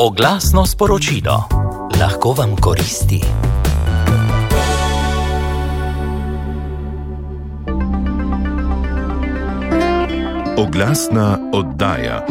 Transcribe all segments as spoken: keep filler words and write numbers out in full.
Oglasno sporočilo. Lahko vam koristi. Oglasna oddaja.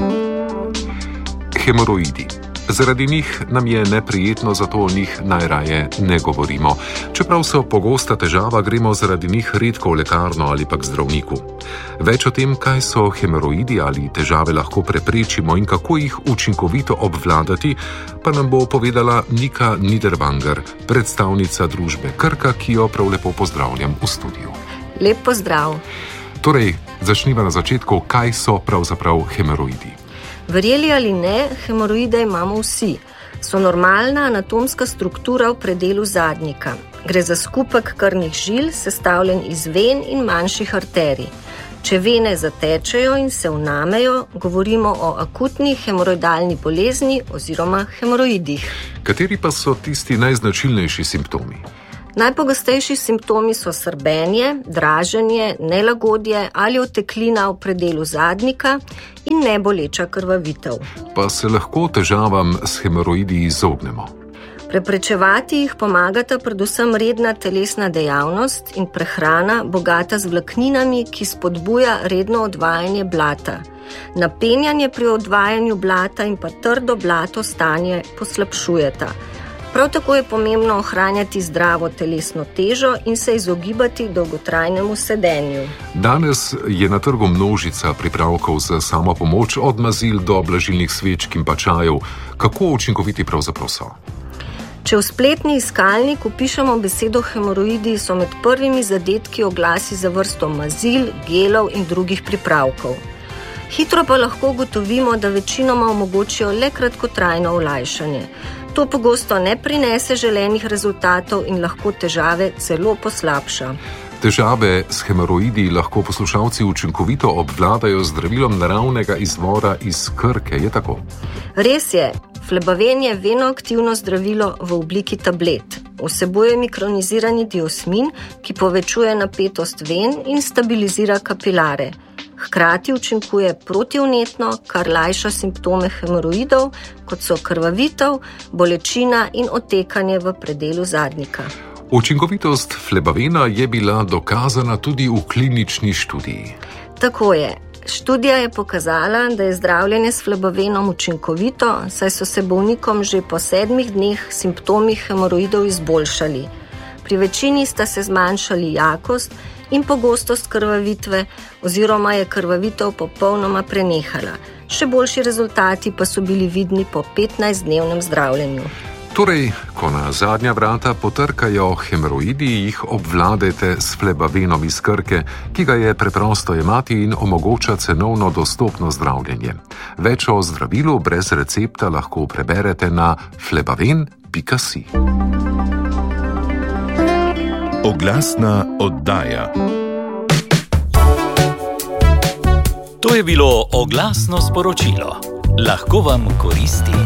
Hemoroidi. Zaradi njih nam je neprijetno, zato o njih najraje ne govorimo. Čeprav so pogosta težava, gremo zaradi njih redko v lekarno ali pa k zdravniku. Več o tem, kaj so hemoroidi ali težave lahko preprečimo in kako jih učinkovito obvladati, pa nam bo povedala Nika Niederwanger, predstavnica družbe Krka, ki jo prav lepo pozdravljam v studiu. Lep pozdrav. Torej, začniva na začetku, kaj so pravzaprav hemoroidi. Verjeli ali ne, hemoroide imamo vsi. So normalna anatomska struktura v predelu zadnjika. Gre za skupek krvnih žil, sestavljen iz ven in manjših arterij. Če vene zatečejo in se vnamejo, govorimo o akutni hemoroidalni bolezni oziroma hemoroidih. Kateri pa so tisti najznačilnejši simptomi? Najpogostejši simptomi so srbenje, draženje, nelagodje ali oteklina v predelu zadnjika in neboleča krvavitev. Pa se lahko težavam s hemoroidi izognemo? Preprečevati jih pomagata predvsem redna telesna dejavnost in prehrana, bogata z vlakninami, ki spodbuja redno odvajanje blata. Napenjanje pri odvajanju blata in pa trdo blato stanje poslabšujeta. Prav tako je pomembno ohranjati zdravo telesno težo in se izogibati dolgotrajnemu sedenju. Danes je na trgu množica pripravkov za samopomoč, od mazil do blažilnih svečk in pa čajev. Kako učinkoviti pravzaprav so? Če v spletni iskalnik vpišemo besedo hemoroidi, so med prvimi zadetki oglasi za vrsto mazil, gelov in drugih pripravkov. Hitro pa lahko ugotovimo, da večinoma omogočijo le kratkotrajno olajšanje. To pogosto ne prinese želenih rezultatov in lahko težave celo poslabša. Težave s hemoroidi lahko poslušalci učinkovito obvladajo z zdravilom naravnega izvora iz Krke, je tako? Res je, flebaven je venoaktivno zdravilo v obliki tablet. Vsebuje mikronizirani diosmin, ki povečuje napetost ven in stabilizira kapilare. Hkrati učinkuje protivnetno, kar lajša simptome hemoroidov, kot so krvavitev, bolečina in otekanje v predelu zadnjika. Učinkovitost flebavena je bila dokazana tudi v klinični študiji. Tako je. Študija je pokazala, da je zdravljenje s flebavenom učinkovito, saj so se bolnikom že po sedmih dneh simptomi hemoroidov izboljšali. Pri večini sta se zmanjšali jakost in pogostost krvavitve oziroma je krvavitev popolnoma prenehala. Še boljši rezultati pa so bili vidni po petnajstdnevnem zdravljenju. Torej, ko na zadnja vrata potrkajo hemoroidi, jih obvladajte s flebavenom iz Krke, ki ga je preprosto jemati in omogoča cenovno dostopno zdravljenje. Več o zdravilu brez recepta lahko preberete na flebaven pika si. Oglasna oddaja. To je bilo oglasno sporočilo. Lahko vam koristi.